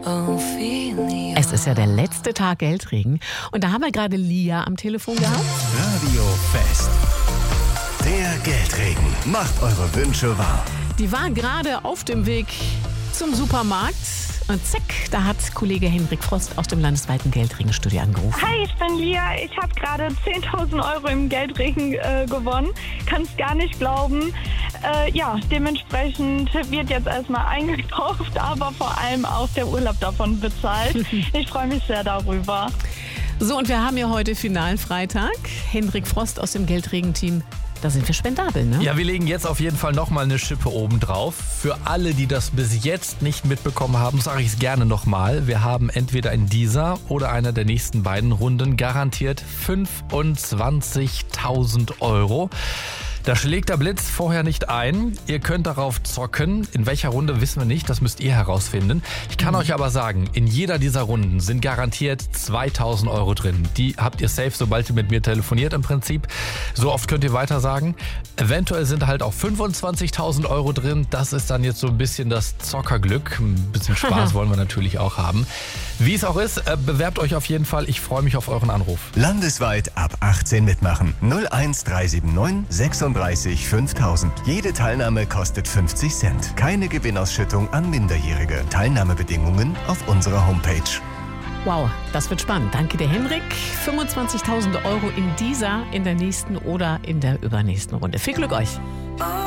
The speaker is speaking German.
Es ist ja der letzte Tag Geldregen und da haben wir gerade Lia am Telefon gehabt. Radio Fest. Der Geldregen macht eure Wünsche wahr. Die war gerade auf dem Weg zum Supermarkt und zack, da hat Kollege Henrik Frost aus dem landesweiten Geldregenstudio angerufen. Hi, ich bin Lia. Ich habe gerade 10.000 Euro im Geldregen gewonnen. Kannst gar nicht glauben. Dementsprechend wird jetzt erstmal eingekauft, aber vor allem auch der Urlaub davon bezahlt. Ich freue mich sehr darüber. So, und wir haben ja heute Finalfreitag. Henrik Frost aus dem Geldregenteam. Da sind wir spendabel, ne? Ja, wir legen jetzt auf jeden Fall nochmal eine Schippe oben drauf. Für alle, die das bis jetzt nicht mitbekommen haben, sage ich es gerne nochmal. Wir haben entweder in dieser oder einer der nächsten beiden Runden garantiert 25.000 Euro. Da schlägt der Blitz vorher nicht ein. Ihr könnt darauf zocken. In welcher Runde wissen wir nicht, das müsst ihr herausfinden. Ich kann euch aber sagen, in jeder dieser Runden sind garantiert 2.000 Euro drin. Die habt ihr safe, sobald ihr mit mir telefoniert im Prinzip. So oft könnt ihr weiter sagen. Eventuell sind halt auch 25.000 Euro drin. Das ist dann jetzt so ein bisschen das Zockerglück. Ein bisschen Spaß wollen wir natürlich auch haben. Wie es auch ist, bewerbt euch auf jeden Fall. Ich freue mich auf euren Anruf. Landesweit ab 18 mitmachen. 01379 36 5000. Jede Teilnahme kostet 50 Cent. Keine Gewinnausschüttung an Minderjährige. Teilnahmebedingungen auf unserer Homepage. Wow, das wird spannend. Danke dir, Henrik. 25.000 Euro in dieser, in der nächsten oder in der übernächsten Runde. Viel Glück euch.